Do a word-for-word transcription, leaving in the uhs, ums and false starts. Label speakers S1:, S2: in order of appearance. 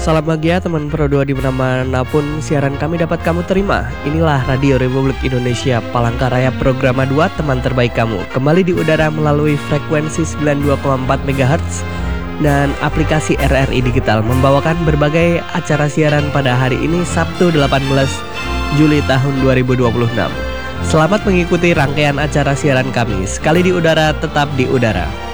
S1: Salam bahagia teman Pro dua dimanapun siaran kami dapat kamu terima. Inilah Radio Republik Indonesia Palangkaraya Programa dua, teman terbaik kamu. Kembali di udara melalui frekuensi sembilan puluh dua koma empat megahertz dan aplikasi R R I Digital, membawakan berbagai acara siaran pada hari ini Sabtu delapan belas Juli tahun dua ribu dua puluh enam. Selamat mengikuti rangkaian acara siaran kami. Sekali di udara, tetap di udara.